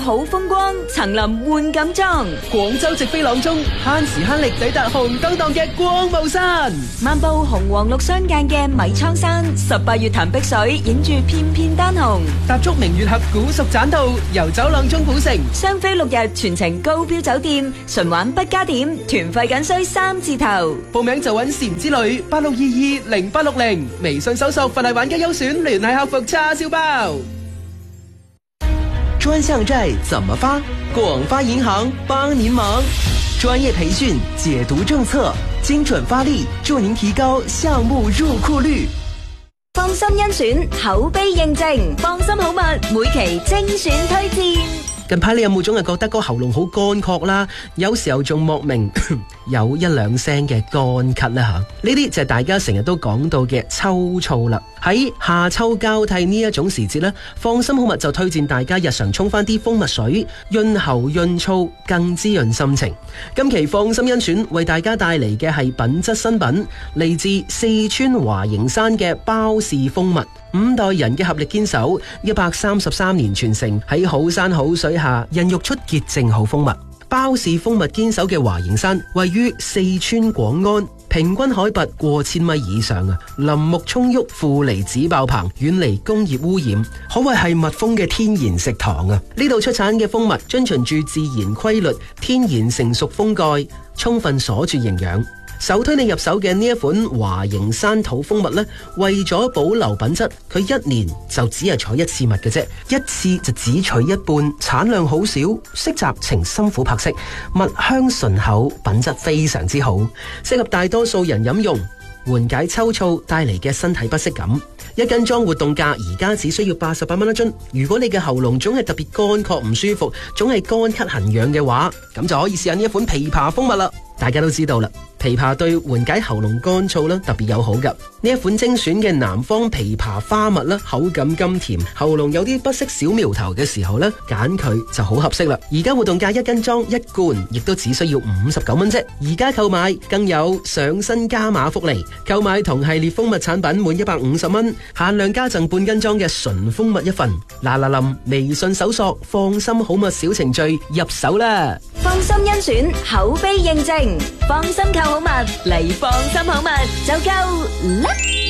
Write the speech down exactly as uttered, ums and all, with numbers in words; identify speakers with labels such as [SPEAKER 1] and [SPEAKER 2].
[SPEAKER 1] 好風光，層林換錦裝。
[SPEAKER 2] 廣州直飛朗中，慳時慳力抵達紅燈檔嘅光霧山。
[SPEAKER 1] 漫步紅黃綠相間嘅米倉山，十八月潭碧水影住片片丹紅。
[SPEAKER 2] 踏足明月峽古蜀棧道，遊走朗中古城。
[SPEAKER 1] 雙飛六日全程高標酒店，純玩不加點，團費僅需三字頭。
[SPEAKER 2] 報名就揾禪之旅八六二二零八六零，微信搜索佛系玩家優選，聯繫客服叉燒包。專項債怎麼發？廣發銀行幫您忙，專業培訓，解讀政策，精準發力，助您提高項目入庫率。
[SPEAKER 1] 放心甄選，口碑認證，放心好物，每期精選推薦。
[SPEAKER 2] 近排你有冇總係覺得個喉嚨好乾涸啦？有時候仲莫名有一兩聲嘅乾咳啦吓，呢啲就係大家成日都講到嘅秋燥啦。喺夏秋交替呢一種時節呢，放心好物就推薦大家日常沖翻啲蜂蜜水，潤喉潤燥，更滋潤心情。今期放心甄選為大家帶嚟嘅係品質新品，嚟自四川華形山嘅包氏蜂蜜。五代人嘅合力堅守，一百三十三年傳承，喺好山好水下孕育出潔淨好蜂蜜。包氏蜂蜜堅守嘅華形山位於四川廣安，平均海拔過千米以上啊，林木蔥鬱，負離子爆棚，遠離工業污染，可謂係蜜蜂嘅天然食堂啊！呢度出產嘅蜂蜜遵循住自然規律，天然成熟蜂蓋，充分鎖住營養。首推你入手嘅呢一款華形山土蜂蜜呢，為咗保留品質，佢一年就只係採一次蜜嘅啫，一次就只取一半，產量好少，色澤呈深琥珀色，蜜香醇厚，品質非常之好，適合大多數人飲用，緩解秋燥帶嚟嘅身體不適感。一斤裝活動價而家只需要八十八蚊一樽。如果你嘅喉嚨總係特別乾涸唔舒服，總係乾咳痕癢嘅話，咁就可以試下呢一款枇杷蜂蜜啦。大家都知道啦，枇杷對緩解喉嚨乾燥啦特別友好噶。呢一款精選嘅南方枇杷花蜜啦，口感甘甜，喉嚨有啲不適小苗頭嘅時候呢，揀佢就好合適啦。而家活動價一斤裝一罐，亦都只需要五十九蚊啫。而家購買更有上新加碼福利，購買同系列蜂蜜產品滿一百五十蚊，限量加贈半斤裝嘅純蜂蜜一份。嗱嗱臨，微信搜索放心好蜜小程序入手啦。
[SPEAKER 1] 放心甄選，口碑認證，放心購好物嚟，放心好物就夠啦。